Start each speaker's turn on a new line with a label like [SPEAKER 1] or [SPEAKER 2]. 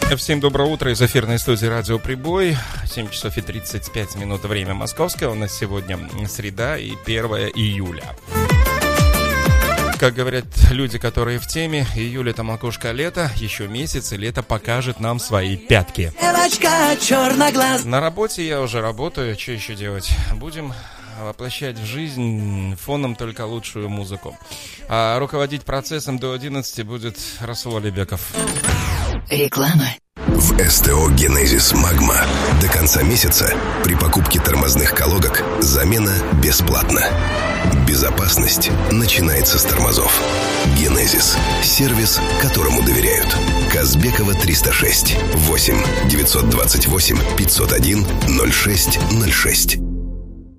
[SPEAKER 1] Всем доброе утро из эфирной студии «Радио Прибой». 7 часов и 35 минут, время московское. У нас сегодня среда и 1 июля. Как говорят люди, которые в теме, июль — это макушка лета, еще месяц, и лето покажет нам свои пятки. На работе я уже работаю, что еще делать? Будем воплощать в жизнь фоном только лучшую музыку. А руководить процессом до 11 будет Расул Алибеков.
[SPEAKER 2] Реклама.
[SPEAKER 3] В СТО «Генезис Магма» до конца месяца при покупке тормозных колодок замена бесплатна. Безопасность начинается с тормозов. «Генезис» – сервис, которому доверяют. Казбекова 306 8 928 501 06 06.